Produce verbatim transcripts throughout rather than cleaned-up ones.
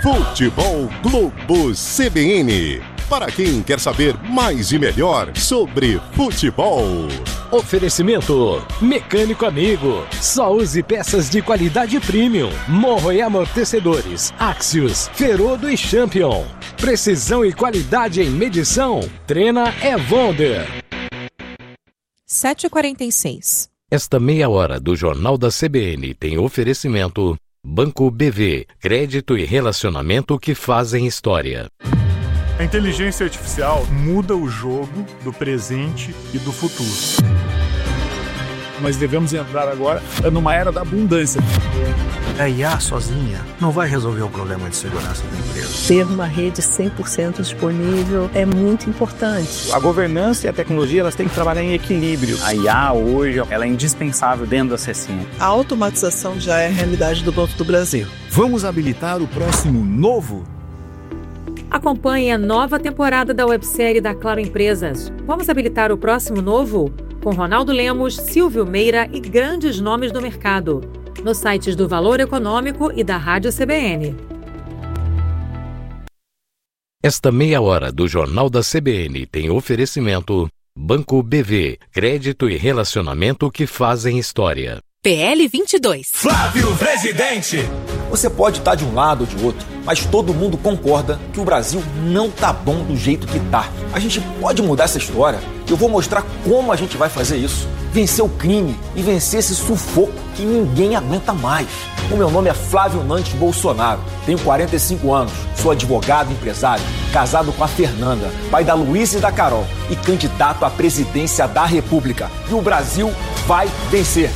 Futebol Globo C B N. Para quem quer saber mais e melhor sobre futebol. Oferecimento Mecânico Amigo. Só use peças de qualidade premium. Morro e amortecedores Axios, Ferodo e Champion. Precisão e qualidade em medição. Trena é Wonder. sete e quarenta e seis. Esta meia hora do Jornal da C B N tem oferecimento Banco B V, crédito e relacionamento que fazem história. A inteligência artificial muda o jogo do presente e do futuro. Nós devemos entrar agora numa era da abundância. A I A sozinha não vai resolver o problema de segurança da empresa. Ter uma rede cem por cento disponível é muito importante. A governança e a tecnologia, elas têm que trabalhar em equilíbrio. A I A hoje, ela é indispensável dentro da C C M. A automatização já é a realidade do Banco do Brasil. Vamos habilitar o próximo novo? Acompanhe a nova temporada da websérie da Claro Empresas. Vamos habilitar o próximo novo? Com Ronaldo Lemos, Silvio Meira e grandes nomes do mercado. Nos sites do Valor Econômico e da Rádio C B N. Esta meia hora do Jornal da C B N tem oferecimento Banco B V, crédito e relacionamento que fazem história. P L vinte e dois. Flávio Presidente. Você pode estar de um lado ou de outro, mas todo mundo concorda que o Brasil não tá bom do jeito que tá. A gente pode mudar essa história. Eu vou mostrar como a gente vai fazer isso. Vencer o crime e vencer esse sufoco que ninguém aguenta mais. O meu nome é Flávio Nantes Bolsonaro. Tenho quarenta e cinco anos, sou advogado e empresário, casado com a Fernanda, pai da Luísa e da Carol e candidato à presidência da República. E o Brasil vai vencer.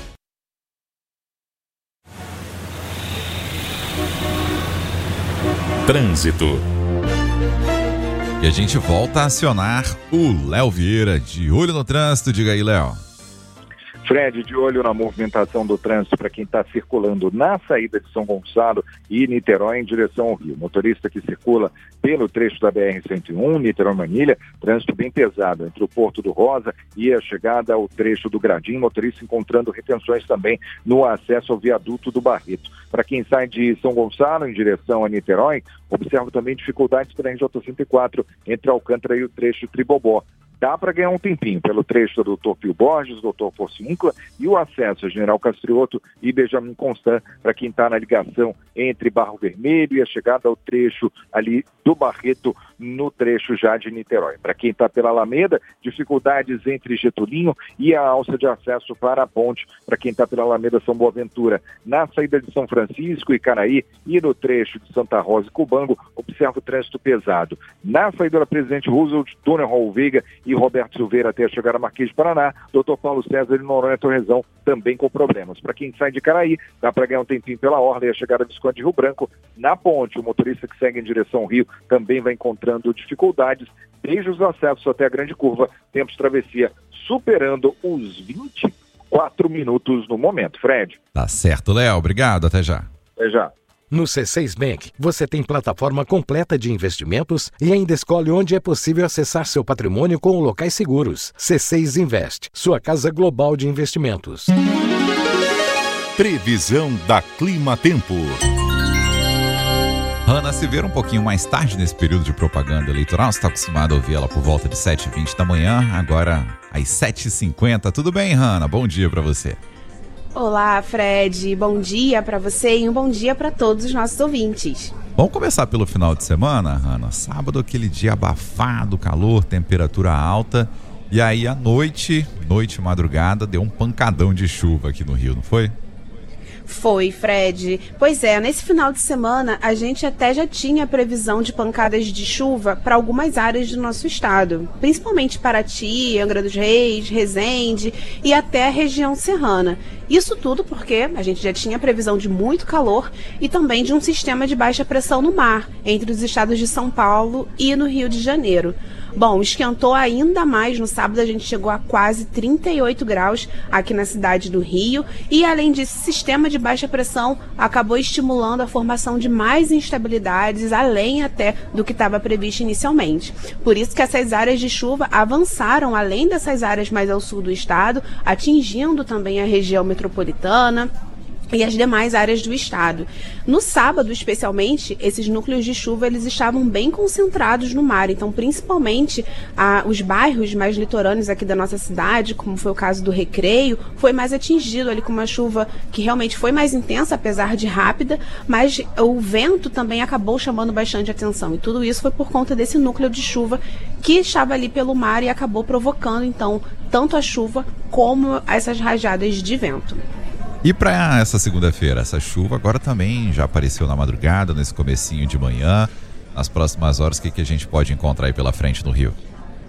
Trânsito. E a gente volta a acionar o Léo Vieira, de olho no trânsito. Diga aí, Léo. Fred, de olho na movimentação do trânsito para quem está circulando na saída de São Gonçalo e Niterói em direção ao Rio. Motorista que circula pelo trecho da B R cento e um, Niterói-Manilha, trânsito bem pesado entre o Porto do Rosa e a chegada ao trecho do Gradim. Motorista encontrando retenções também no acesso ao viaduto do Barreto. Para quem sai de São Gonçalo em direção a Niterói, observo também dificuldades para a R J cento e quatro entre Alcântara e o trecho Tribobó. Dá para ganhar um tempinho pelo trecho do doutor Pio Borges, doutor Porciúncula e o acesso a General Castrioto e Benjamin Constant para quem está na ligação entre Barro Vermelho e a chegada ao trecho ali do Barreto no trecho já de Niterói. Para quem está pela Alameda, dificuldades entre Getulinho e a alça de acesso para a ponte, para quem está pela Alameda São Boaventura. Na saída de São Francisco e Caraí e no trecho de Santa Rosa e Cubango, observa o trânsito pesado. Na saída da Presidente Roosevelt, Túnel Raul Veiga e Roberto Silveira até chegar a Marquês de Paraná, doutor Paulo César e Noronha Torrezão também com problemas. Para quem sai de Caraí, dá para ganhar um tempinho pela orla e a chegada de Visconde de Rio Branco. Na ponte, o motorista que segue em direção ao Rio também vai encontrando dificuldades, desde os acessos até a grande curva, tempo de travessia superando os vinte e quatro minutos no momento. Fred. Tá certo, Léo. Obrigado. Até já. Até já. No C seis Bank, você tem plataforma completa de investimentos e ainda escolhe onde é possível acessar seu patrimônio com locais seguros. C seis Invest, sua casa global de investimentos. Previsão da Clima Tempo. Hanna, se ver um pouquinho mais tarde nesse período de propaganda eleitoral, você está acostumado a ouvir ela por volta de sete e vinte da manhã, agora às sete e cinquenta. Tudo bem, Hanna? Bom dia para você. Olá, Fred. Bom dia para você e um bom dia para todos os nossos ouvintes. Vamos começar pelo final de semana, Hanna. Sábado, aquele dia abafado, calor, temperatura alta. E aí, à noite, noite e madrugada, deu um pancadão de chuva aqui no Rio, não foi? Foi, Fred. Pois é, nesse final de semana a gente até já tinha previsão de pancadas de chuva para algumas áreas do nosso estado, principalmente Paraty, Angra dos Reis, Resende e até a região serrana. Isso tudo porque a gente já tinha previsão de muito calor e também de um sistema de baixa pressão no mar, entre os estados de São Paulo e no Rio de Janeiro. Bom, esquentou ainda mais. No sábado a gente chegou a quase trinta e oito graus aqui na cidade do Rio e, além disso, o sistema de baixa pressão acabou estimulando a formação de mais instabilidades, além até do que estava previsto inicialmente. Por isso que essas áreas de chuva avançaram além dessas áreas mais ao sul do estado, atingindo também a região metropolitana, e as demais áreas do estado. No sábado, especialmente, esses núcleos de chuva eles estavam bem concentrados no mar, então principalmente ah, os bairros mais litorâneos aqui da nossa cidade, como foi o caso do Recreio, foi mais atingido ali com uma chuva que realmente foi mais intensa, apesar de rápida, mas o vento também acabou chamando bastante atenção, e tudo isso foi por conta desse núcleo de chuva que estava ali pelo mar e acabou provocando, então, tanto a chuva como essas rajadas de vento. E para essa segunda-feira, essa chuva agora também já apareceu na madrugada, nesse comecinho de manhã. Nas próximas horas, o que, que a gente pode encontrar aí pela frente no Rio?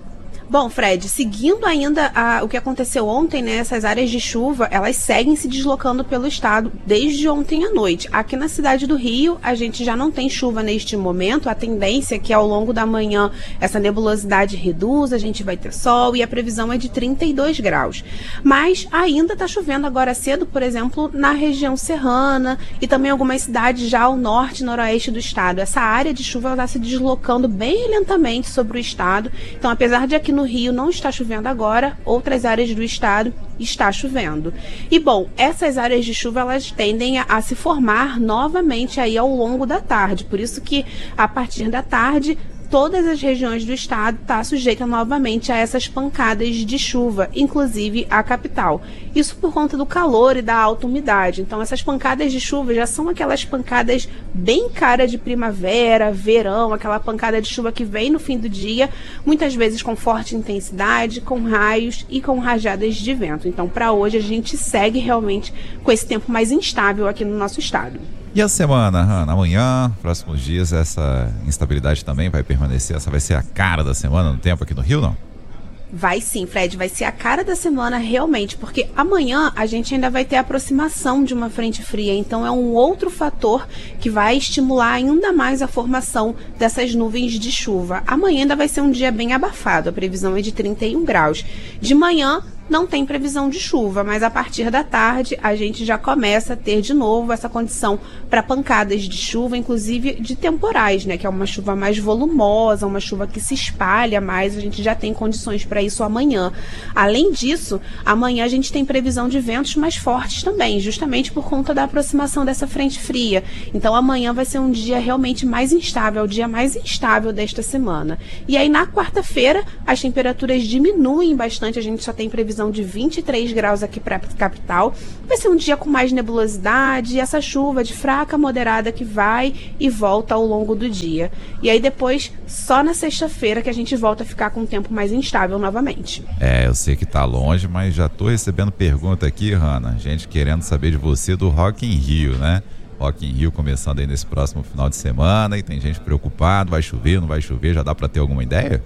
Bom, Fred, seguindo ainda a, o que aconteceu ontem, né, essas áreas de chuva, elas seguem se deslocando pelo estado desde ontem à noite. Aqui na cidade do Rio, a gente já não tem chuva neste momento, a tendência é que ao longo da manhã essa nebulosidade reduza, a gente vai ter sol e a previsão é de trinta e dois graus. Mas ainda está chovendo agora cedo, por exemplo, na região serrana e também algumas cidades já ao norte e noroeste do estado. Essa área de chuva está se deslocando bem lentamente sobre o estado, então apesar de aqui no Rio não está chovendo agora, outras áreas do estado está chovendo. E bom, essas áreas de chuva elas tendem a, a se formar novamente aí ao longo da tarde, por isso que a partir da tarde todas as regiões do estado estão sujeitas novamente a essas pancadas de chuva, inclusive a capital. Isso por conta do calor e da alta umidade. Então essas pancadas de chuva já são aquelas pancadas bem cara de primavera, verão, aquela pancada de chuva que vem no fim do dia, muitas vezes com forte intensidade, com raios e com rajadas de vento. Então para hoje a gente segue realmente com esse tempo mais instável aqui no nosso estado. E a semana, Hanna? Amanhã, próximos dias, essa instabilidade também vai permanecer? Essa vai ser a cara da semana no tempo aqui no Rio, não? Vai sim, Fred, vai ser a cara da semana realmente, porque amanhã a gente ainda vai ter a aproximação de uma frente fria, então é um outro fator que vai estimular ainda mais a formação dessas nuvens de chuva. Amanhã ainda vai ser um dia bem abafado, a previsão é de trinta e um graus. De manhã não tem previsão de chuva, mas a partir da tarde a gente já começa a ter de novo essa condição para pancadas de chuva, inclusive de temporais, né? Que é uma chuva mais volumosa, uma chuva que se espalha mais, a gente já tem condições para isso amanhã. Além disso, amanhã a gente tem previsão de ventos mais fortes também, justamente por conta da aproximação dessa frente fria. Então amanhã vai ser um dia realmente mais instável, o dia mais instável desta semana. E aí na quarta-feira as temperaturas diminuem bastante, a gente só tem previsão de vinte e três graus aqui para a capital. Vai ser um dia com mais nebulosidade e essa chuva de fraca a moderada que vai e volta ao longo do dia. E aí depois, só na sexta-feira que a gente volta a ficar com um tempo mais instável novamente. É, eu sei que tá longe, mas já tô recebendo pergunta aqui, Hanna. Gente querendo saber de você do Rock in Rio, né? Rock in Rio começando aí nesse próximo final de semana e tem gente preocupada, vai chover, não vai chover, já dá para ter alguma ideia?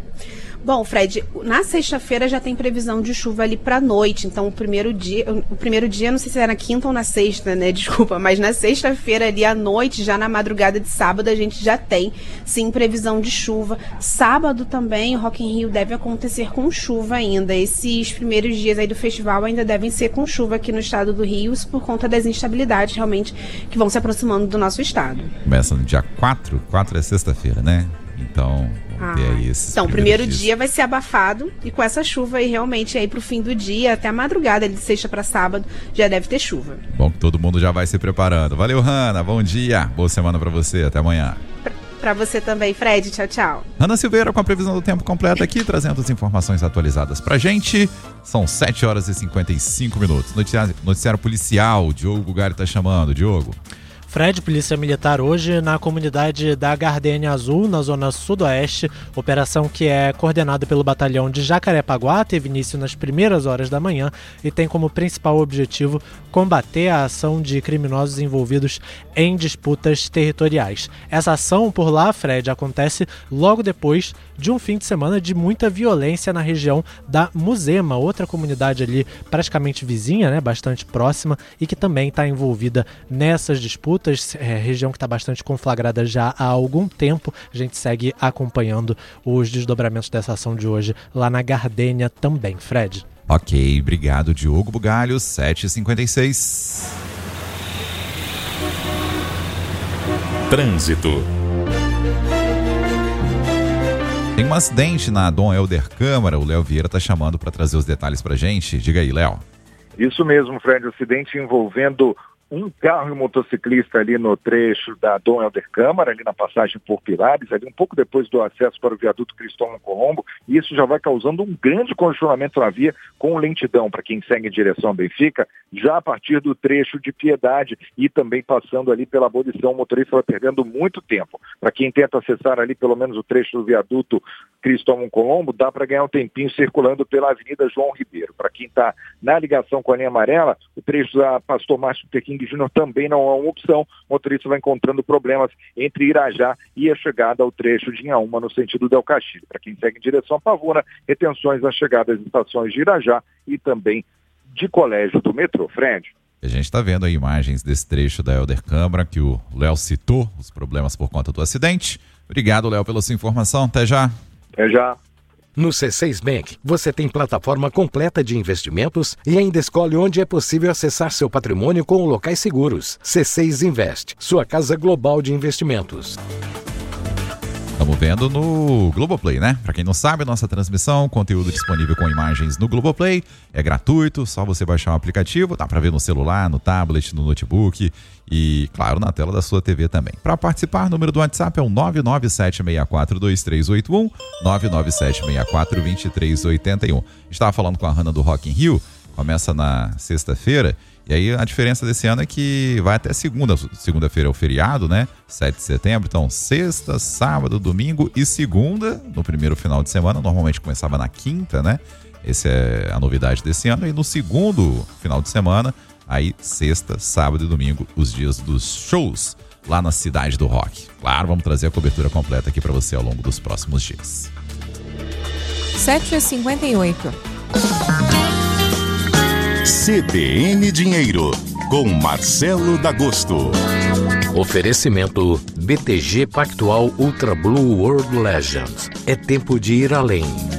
Bom, Fred, na sexta-feira já tem previsão de chuva ali para noite, então o primeiro dia, o primeiro dia, não sei se era na quinta ou na sexta, né, desculpa, mas na sexta-feira ali à noite, já na madrugada de sábado, a gente já tem, sim, previsão de chuva. Sábado também, o Rock in Rio deve acontecer com chuva ainda. Esses primeiros dias aí do festival ainda devem ser com chuva aqui no estado do Rio, isso por conta das instabilidades realmente que vão se aproximando do nosso estado. Começa no dia quatro, quatro é sexta-feira, né? Então, vamos ter aí esses Então, o primeiro dias. dia vai ser abafado e com essa chuva aí realmente aí pro fim do dia, até a madrugada, de sexta para sábado, já deve ter chuva. Bom que todo mundo já vai se preparando. Valeu, Hanna, bom dia, boa semana para você, até amanhã. Para você também, Fred, tchau, tchau. Hanna Silveira com a previsão do tempo completa aqui, trazendo as informações atualizadas pra gente. São sete horas e cinquenta e cinco minutos. Noticiário, noticiário policial, Diogo Bugalho tá chamando. Diogo. Fred, Polícia Militar, hoje na comunidade da Gardênia Azul, na zona sudoeste, operação que é coordenada pelo batalhão de Jacarepaguá, teve início nas primeiras horas da manhã e tem como principal objetivo combater a ação de criminosos envolvidos em disputas territoriais. Essa ação por lá, Fred, acontece logo depois de um fim de semana de muita violência na região da Muzema, outra comunidade ali praticamente vizinha, né, bastante próxima e que também está envolvida nessas disputas. É, região que está bastante conflagrada já há algum tempo. A gente segue acompanhando os desdobramentos dessa ação de hoje lá na Gardênia também, Fred. Ok, obrigado, Diogo Bugalho, sete e cinquenta e seis. Trânsito. Tem um acidente na Dom Helder Câmara, o Léo Vieira está chamando para trazer os detalhes para a gente. Diga aí, Léo. Isso mesmo, Fred, acidente envolvendo um carro e um motociclista ali no trecho da Dom Helder Câmara, ali na passagem por Pilares, ali um pouco depois do acesso para o viaduto Cristóvão Colombo, e isso já vai causando um grande congestionamento na via, com lentidão para quem segue em direção a Benfica, já a partir do trecho de Piedade e também passando ali pela Abolição. O motorista vai perdendo muito tempo. Para quem tenta acessar ali pelo menos o trecho do viaduto Cristóvão Colombo, dá para ganhar um tempinho circulando pela Avenida João Ribeiro. Para quem está na ligação com a linha amarela, o trecho da Pastor Márcio Teking Júnior também não é uma opção. O motorista vai encontrando problemas entre Irajá e a chegada ao trecho de Inhaúma no sentido del Castilho. Para quem segue em direção a Pavuna, retenções nas chegadas às estações de Irajá e também de Colégio do metrô. Fred. A gente está vendo aí imagens desse trecho da Helder Câmara que o Léo citou, os problemas por conta do acidente. Obrigado, Léo, pela sua informação. Até já. Até já. No C seis Bank, você tem plataforma completa de investimentos e ainda escolhe onde é possível acessar seu patrimônio com locais seguros. C seis Invest, sua casa global de investimentos. Estamos vendo no Globoplay, né? Para quem não sabe, nossa transmissão, conteúdo disponível com imagens no Globoplay, é gratuito, só você baixar o aplicativo, dá para ver no celular, no tablet, no notebook e, claro, na tela da sua T V também. Para participar, o número do WhatsApp é o nove nove sete seis quatro dois três oito um, nove nove sete seis quatro dois três oito um. Estava falando com a Hanna do Rock in Rio, começa na sexta-feira. E aí a diferença desse ano é que vai até segunda, segunda-feira é o feriado, né? sete de setembro, então sexta, sábado, domingo e segunda, no primeiro final de semana, normalmente começava na quinta, né? Essa é a novidade desse ano. E no segundo final de semana, aí sexta, sábado e domingo, os dias dos shows lá na Cidade do Rock. Claro, vamos trazer a cobertura completa aqui para você ao longo dos próximos dias. sete e cinquenta e oito. C B N Dinheiro, com Marcelo D'Agosto. Oferecimento B T G Pactual Ultra Blue World Legends. É tempo de ir além.